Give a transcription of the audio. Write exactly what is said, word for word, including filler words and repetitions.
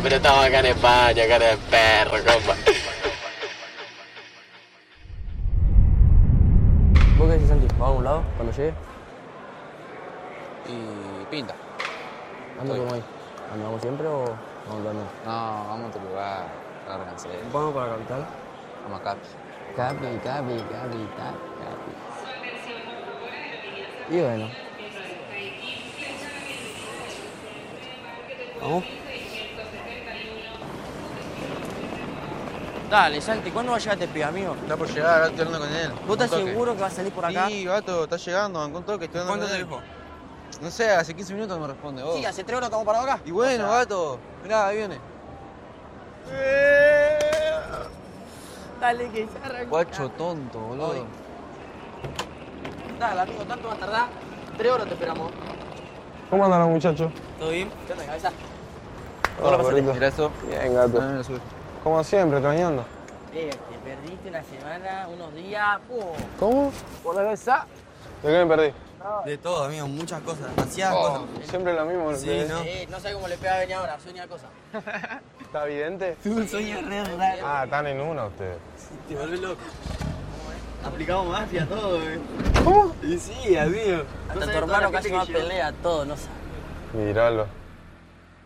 pero estamos acá en España, cara de perro, compa. ¿Vos qué decís, Santi? ¿Vamos a un lado cuando llegue? Y pinta. ¿Dónde podemos ir? ¿Dónde vamos siempre o vamos dónde? No, vamos a otro lugar. Lárganse. ¿Vamos para la capital? Vamos acá. Capi, capi, capital, capi. Y bueno. ¿Vamos? Dale, Santi, ¿cuándo va a llegar este pibe, amigo? Está por llegar, ahora estoy hablando con él. ¿Vos estás seguro que va a salir por acá? Sí, gato, está llegando, me contó que estoy hablando ¿Cuánto con te él. dejó? No sé, hace quince minutos me responde vos. Sí, hace tres horas estamos parados acá. Y bueno, O sea, gato, mirá, ahí viene. Dale, que se arranca. Guacho tonto, boludo. Ay. Dale, amigo, ¿tanto va a tardar? Tres horas te esperamos. ¿Cómo andan los muchachos? ¿Todo bien? ¿Qué onda, cabeza? Hola, perrito. Mirá eso. Bien, gato. Ah, mira, sube. Como siempre, extrañando. Eh, te perdiste una semana, unos días. ¡Pum! ¿Cómo? ¿Por la cabeza? ¿De qué me perdí? De todo, amigo, muchas cosas, demasiadas Oh, siempre lo mismo. Sí, ¿no? ¿no? Sí, no sé cómo le pega a venir ahora, sueña cosas. ¿Está evidente? Un sueño re raro. Ah, están en una ustedes. Te volvés loco. Aplicamos mafia, todo, eh. ¿Cómo? Y sí, amigo. Hasta tu hermano casi más pelea, todo, no sé. Míralo.